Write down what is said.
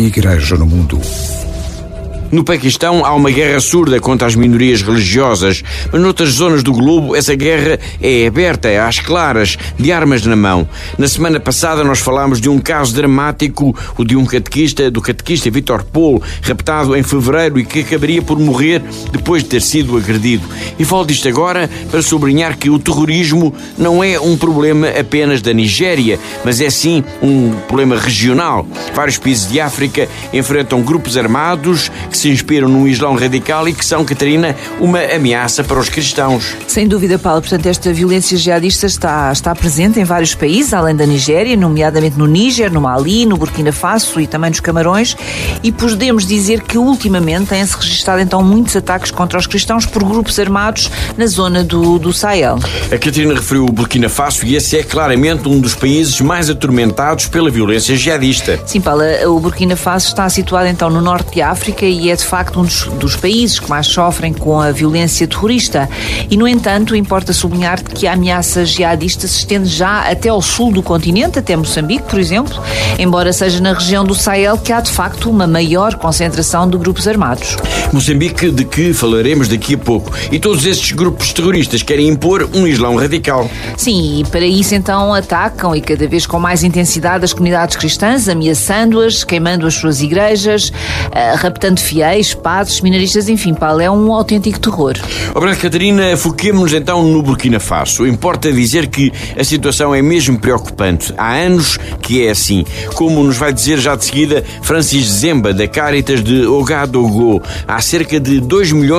igreja no mundo. No Paquistão há uma guerra surda contra as minorias religiosas, mas noutras zonas do globo essa guerra é aberta, às claras, de armas na mão. Na semana passada nós falámos de um caso dramático, o de do catequista Vítor Pol, raptado em fevereiro e que acabaria por morrer depois de ter sido agredido. E falo disto agora para sublinhar que o terrorismo não é um problema apenas da Nigéria, mas é sim um problema regional. Vários países de África enfrentam grupos armados que se inspiram num Islão radical e que são, Catarina, uma ameaça para os cristãos. Sem dúvida, Paulo. Portanto, esta violência jihadista está presente em vários países, além da Nigéria, nomeadamente no Níger, no Mali, no Burkina Faso e também nos Camarões, e podemos dizer que ultimamente têm-se registrado então muitos ataques contra os cristãos por grupos armados na zona do Sahel. A Catarina referiu o Burkina Faso e esse é claramente um dos países mais atormentados pela violência jihadista. Sim, Paulo, o Burkina Faso está situado então no norte de África e é de facto um dos países que mais sofrem com a violência terrorista. E, no entanto, importa sublinhar que a ameaça jihadista se estende já até ao sul do continente, até Moçambique, por exemplo, embora seja na região do Sahel que há de facto uma maior concentração de grupos armados. Moçambique, de que falaremos daqui a pouco. E todos estes grupos terroristas querem impor um Islão radical. Sim, e para isso então atacam e cada vez com mais intensidade as comunidades cristãs, ameaçando-as, queimando as suas igrejas, raptando fiéis, padres, seminaristas, enfim, Paulo, é um autêntico terror. Obrigado, Catarina. Foquemo-nos então no Burkina Faso. Importa dizer que a situação é mesmo preocupante. Há anos que é assim. Como nos vai dizer já de seguida Francis Zemba, da Caritas de Ouagadougou. Há cerca de 2 milhões